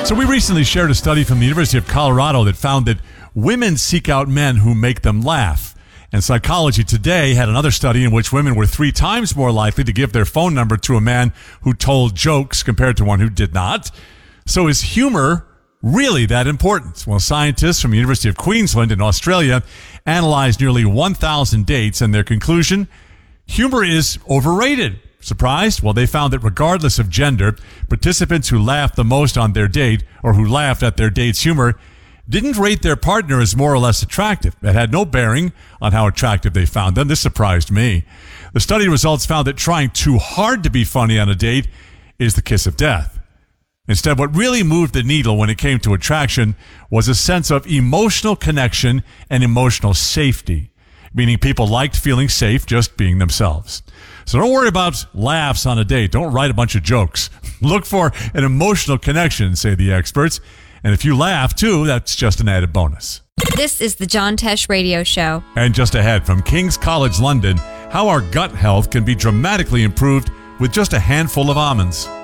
So we recently shared a study from the University of Colorado that found that women seek out men who make them laugh. And Psychology Today had another study in which women were 3 times more likely to give their phone number to a man who told jokes compared to one who did not. So is humor really that important? Well, scientists from the University of Queensland in Australia analyzed nearly 1,000 dates, and their conclusion, humor is overrated. Surprised? Well, they found that regardless of gender, participants who laughed the most on their date or who laughed at their date's humor didn't rate their partner as more or less attractive. It had no bearing on how attractive they found them. This surprised me. The study results found that trying too hard to be funny on a date is the kiss of death. Instead, what really moved the needle when it came to attraction was a sense of emotional connection and emotional safety, meaning people liked feeling safe just being themselves. So don't worry about laughs on a date. Don't write a bunch of jokes. Look for an emotional connection, say the experts. And if you laugh, too, that's just an added bonus. This is the John Tesh Radio Show. And just ahead from King's College London, how our gut health can be dramatically improved with just a handful of almonds.